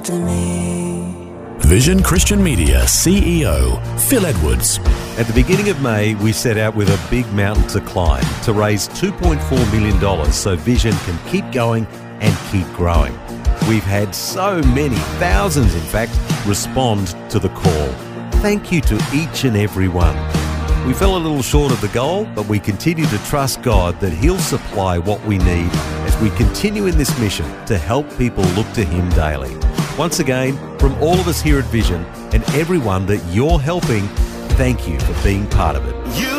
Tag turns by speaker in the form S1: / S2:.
S1: after me.
S2: Vision Christian Media CEO Phil Edwards.
S3: At the beginning of May, we set out with a big mountain to climb to raise $2.4 million so Vision can keep going and keep growing. We've had so many, thousands in fact, respond to the call. Thank you to each and every one. We fell a little short of the goal, but we continue to trust God that He'll supply what we need as we continue in this mission to help people look to Him daily. Once again, from all of us here at Vision and everyone that you're helping, thank you for being part of it.